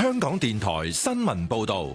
香港電台新聞報道。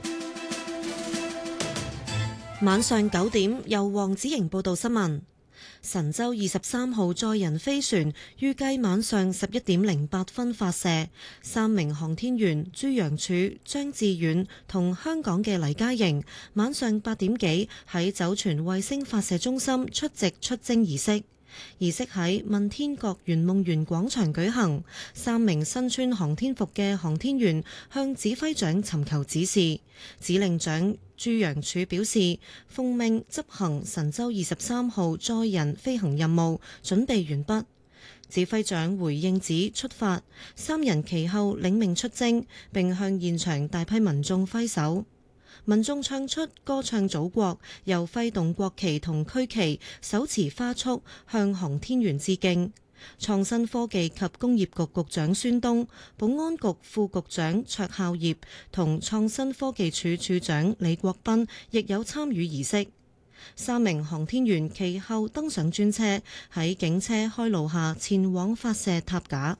晚上9點，由黃子瑩報道新聞。神舟23號載人飛船預計晚上11點08分發射，3名航天員朱楊柱、張志遠同香港嘅黎嘉瑩晚上8點幾喺酒泉衛星發射中心出席出征儀式。儀式喺問天閣圓夢園廣場舉行，3名身穿航天服嘅航天員向指揮長尋求指示。指令長朱楊柱表示，奉命執行神舟23號載人飛行任務，準備完畢。指揮長回應指出發，3人其後領命出征，並向現場大批民眾揮手。民眾唱出歌唱祖國，又揮動國旗同區旗，手持花束向航天員致敬。創新科技及工業局局長孫東、保安局副局長卓孝業同創新科技署署長李國斌亦有參與儀式。3名航天員其後登上專車，喺警車開路下前往發射塔架。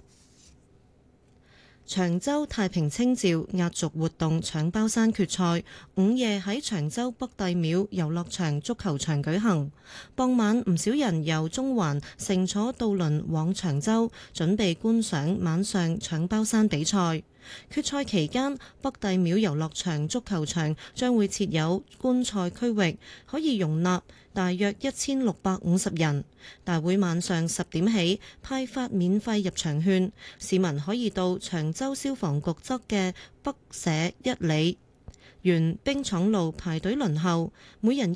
長洲太平清醮壓軸活動搶包山決賽午夜喺長洲北帝廟遊樂場足球場舉行。傍晚唔少人由中環乘坐渡輪往長洲，準備觀賞晚上搶包山比賽。決賽期間，北帝廟遊樂場足球場將會設有觀賽區域，可以容納大約1650人。大會晚上10點起派發免費入場券，市民可以到長洲消防局側嘅北社1里沿冰廠路排隊輪候，每人